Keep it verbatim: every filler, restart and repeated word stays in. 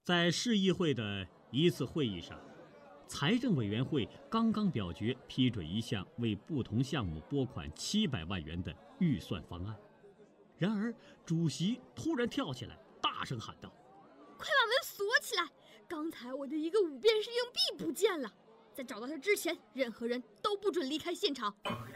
在市议会的一次会议上，财政委员会刚刚表决批准一项为不同项目拨款七百万元的预算方案。然而，主席突然跳起来，大声喊道：“ 快把门锁起来！刚才我的一个五便士硬币不见了，在找到它之前，任何人都不准离开现场。”